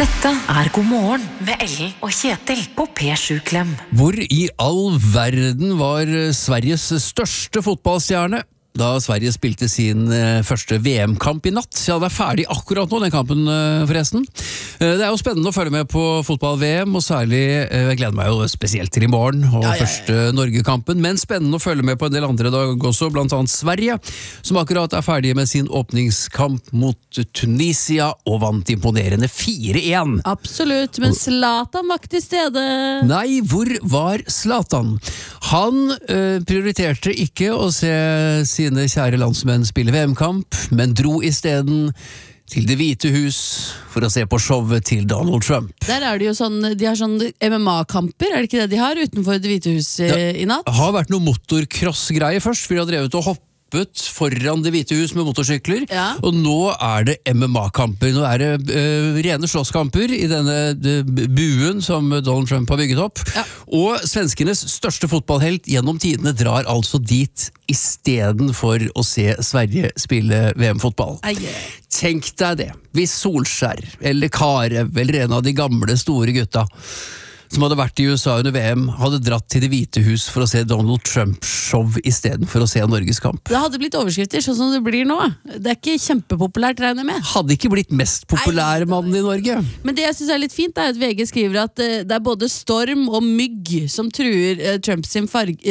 Dette God morgen med Ellen og Kjetil på P7 Klem. Hvor I all verden var Sveriges største fotballstjerne da Sverige spilte sin første VM-kamp I natt? Ja, det ferdig akkurat nå, den kampen forresten. Det jo spennende å følge med på fotball-VM, og særlig, jeg gleder meg jo spesielt til I morgen, og første Norge-kampen, men spennende å følge med på en del andre dag også, blant annet Sverige, som akkurat ferdig med sin åpningskamp mot Tunisia, og vant imponerende 4-1. Absolutt, men Zlatan var ikke til stede. Nei, hvor var Zlatan? Han prioriterte ikke å se sine kjære landsmenn spille VM-kamp, men dro I stedet til Det hvite hus for å se på showet til Donald Trump. Der det jo sånn, de har sånn MMA-kamper, det ikke det de har utenfor Det hvite hus I natt? Det har vært noe motorcross-greie først, for de har drevet og hoppet foran Det hvite hus med motorsykler, og nå det MMA-kamper. Nå det rene slåsskamper I denne buen som Donald Trump har bygget opp. Og svenskenes største fotballhelt gjennom tidene drar altså dit I stedet for å se Sverige spille VM-fotball. Tenk deg det, hvis Solskjær eller Karev eller en av de gamle store gutta som hadde vært I USA under VM, hadde dratt til Det hvite hus for å se Donald Trump-show I stedet for å se Norges kamp. Det hadde blitt overskrifter, sånn som det blir nå. Det ikke kjempepopulært, regner jeg med. Hadde ikke blitt mest populære mannen I Norge. Men det jeg synes litt fint, at VG skriver at det både storm og mygg som truer Trump sin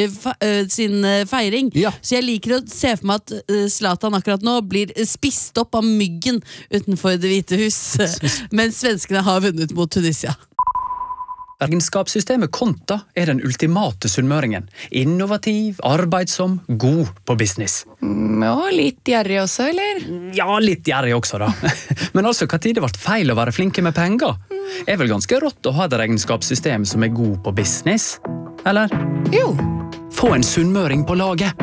feiring. Så jeg liker å se for meg at Zlatan akkurat nå blir spist opp av myggen utenfor Det hvite hus, mens svenskene har vunnet mot Tunisia. Regnskapssystemet Konta den ultimate sunnmøringen. Innovativ, arbeidsom, god på business. Ja, litt gjerrig også, eller? Ja, litt gjerrig også da. Men altså, hva tid det ble feil å være flinke med penger? Vel ganske rått å ha et regnskapssystem som god på business? Eller? Jo. Få en sunnmøring på laget.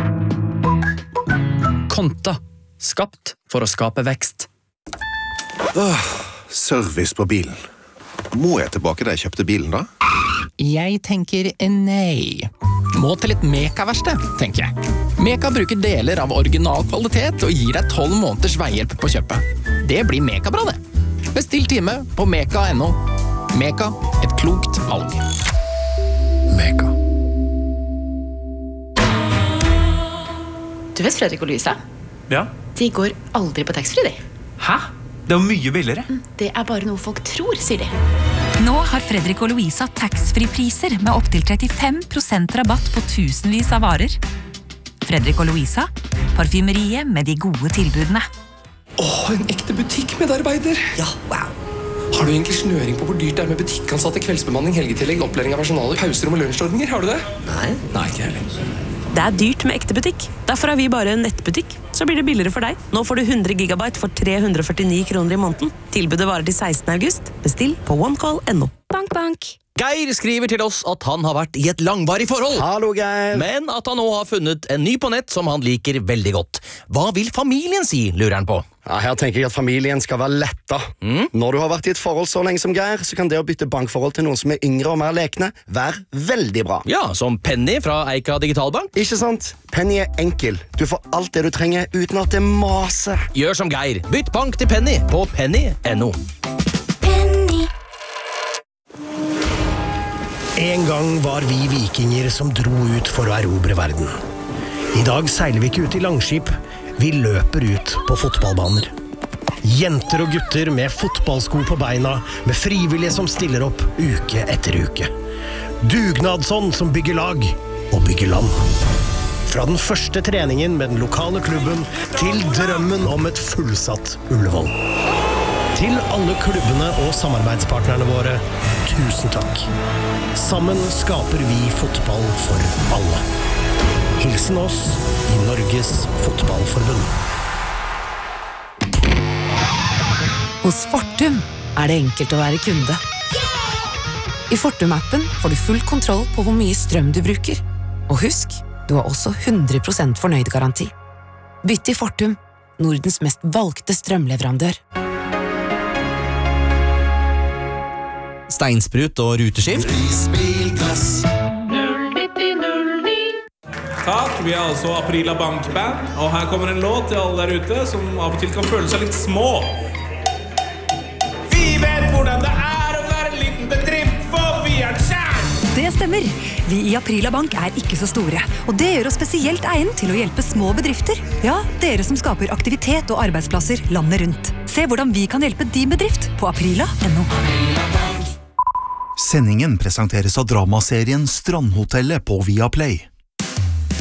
Konta. Skapt for å skape vekst. Service på bilen. Må jeg tilbake da jeg kjøpte bilen da? Jeg tenker nei. Må til litt Meka-verksted, tenker jeg. Meka bruker deler av original kvalitet og gir deg 12 måneders veihjelp på kjøpet. Det blir Meka-bra det. Bestill time på meka.no. Meka, et klokt valg. Meka. Du vet Fredrik og Louisa? Ja. De går aldri på taxfree, de. Hæ? Det jo mye billigere. Det bare noe folk tror, sier de. Nå har Fredrik og Louisa taxfree-priser med opp til 35% rabatt på tusenvis av varer. Fredrik og Louisa, parfymeriet med de gode tilbudene. En ekte butikkmedarbeider! Ja, wow! Har du egentlig snøring på hvor dyrt det med butikkansatte, kveldsbemanning, helgetillegg, opplæring av personaler, pauser og lunsjordninger? Har du det? Nei, ikke heller. Det dyrt med ekte butikk. Derfor har vi bare en nettbutikk. Så blir det billigere for deg. Nå får du 100 gigabyte for 349 kroner I måneden. Tilbudet varer til 16. august. Bestill på onecall.no. Bank, bank. Geir skriver til oss at han har vært I et langvarig forhold. Hallo, Geir. Men at han nå har funnet en ny på nett som han liker veldig godt. Hva vil familien si, lurer han på? Ja, her tenker jeg at familien skal være letta. Når du har vært I et forhold så lenge som Geir, så kan det å bytte bankforhold til noen som yngre og mer lekne være veldig bra. Ja, som Penny fra Eika Digitalbank. Ikke sant? Penny enkel. Du får alt det du trenger uten at det maser. Gjør som Geir. Bytt bank til Penny på penny.no. En gang var vi vikinger som dro ut for å erobre verden. I dag seiler vi ikke ut I langskip, vi løper ut på fotballbaner. Jenter og gutter med fotballsko på beina, med frivillige som stiller opp uke etter uke. Dugnadsånd som bygger lag og bygger land. Fra den første treningen med den lokale klubben til drømmen om et fullsatt Ullevål. Til alle klubbene og samarbeidspartnerne våre, tusen takk. Sammen skaper vi fotball for alle. Hilsen oss I Norges Fotballforbund. Hos Fortum det enkelt å være kunde. I Fortum-appen får du full kontroll på hvor mye strøm du bruker. Og husk, du har også 100% fornøyd garanti. Bytt til Fortum, Nordens mest valgte strømleverandør. Steinsprut og ruteskift. Takk, vi altså Aprila Bankband, og her kommer en låt til alle der ute som av og til kan føle seg litt små. Vi vet hvordan det Stemmer. Vi i Aprila Bank ikke så store, og det gjør oss spesielt egnet til å hjelpe små bedrifter. Ja, dere som skaper aktivitet og arbeidsplasser landet rundt. Se hvordan vi kan hjelpe din bedrift på aprila.no. Sendingen presenteres av dramaserien Strandhotellet på Viaplay.